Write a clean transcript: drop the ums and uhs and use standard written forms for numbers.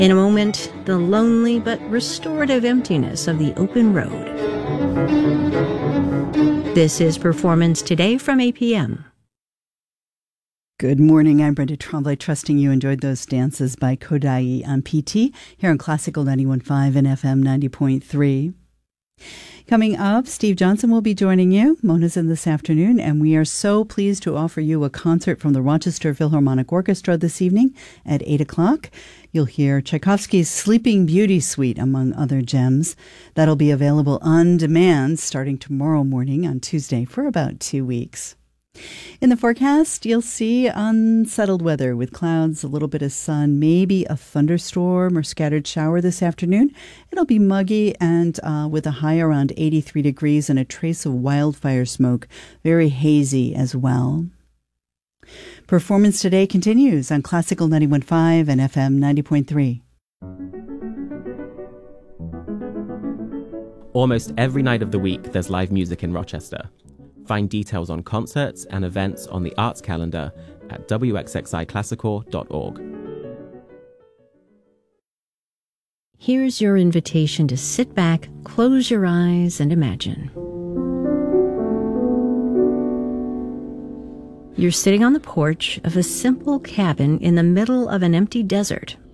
In a moment, the lonely but restorative emptiness of the open road. This is Performance Today from APM. Good morning, I'm Brenda Tremblay, trusting you enjoyed those dances by Kodai on PT here on Classical 91.5 and FM 90.3. Coming up, Steve Johnson will be joining you. Mona's in this afternoon, and we are so pleased to offer you a concert from the Rochester Philharmonic Orchestra this evening at 8 o'clock. You'll hear Tchaikovsky's Sleeping Beauty Suite, among other gems. That'll be available on demand starting tomorrow morning on Tuesday for about 2 weeks. In the forecast, you'll see unsettled weather with clouds, a little bit of sun, maybe a thunderstorm or scattered shower this afternoon. It'll be muggy and with a high around 83 degrees and a trace of wildfire smoke, very hazy as well. Performance Today continues on Classical 91.5 and FM 90.3. Almost every night of the week, there's live music in Rochester. Find details on concerts and events on the arts calendar at wxxiclassical.org. Here's your invitation to sit back, close your eyes, and imagine. You're sitting on the porch of a simple cabin in the middle of an empty desert